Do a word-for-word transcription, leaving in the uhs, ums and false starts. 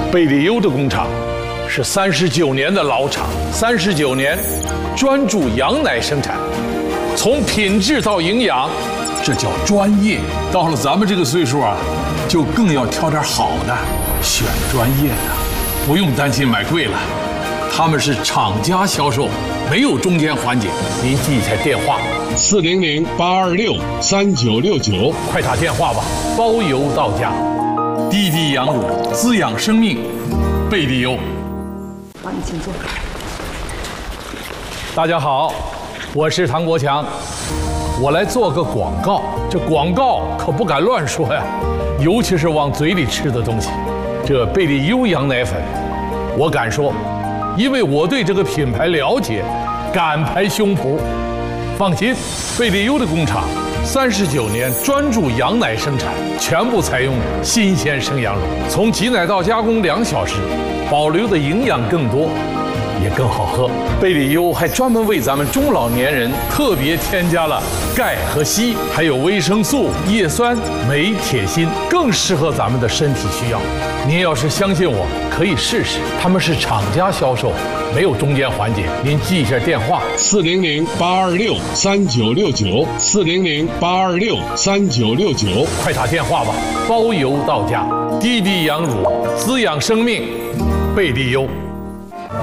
贝利优的工厂是三十九年的老厂，三十九年专注羊奶生产，从品质到营养，这叫专业。到了咱们这个岁数啊，就更要挑点好的，选专业的，不用担心买贵了。他们是厂家销售，没有中间环节。您记一下电话： 四零零八二六三九六九， 快打电话吧，包邮到家。滴滴羊乳滋养生命，贝利优。 好，你请坐。 大家好，我是唐国强，我来做个广告。这广告可不敢乱说呀，尤其是往嘴里吃的东西。这贝利优羊奶粉，我敢说，因为我对这个品牌了解，敢拍胸脯。放心，贝利优的工厂三十九年专注羊奶生产，全部采用新鲜生羊乳，从挤奶到加工两小时，保留的营养更多，也更好喝。贝利优还专门为咱们中老年人特别添加了钙和硒，还有维生素、叶酸、镁、铁、锌，更适合咱们的身体需要。您要是相信我，可以试试。他们是厂家销售，没有中间环节。您记一下电话： 四零零八二六三九六九，四零零八二六三九六九， 快打电话吧，包邮到家。滴滴羊乳滋养生命，贝利优。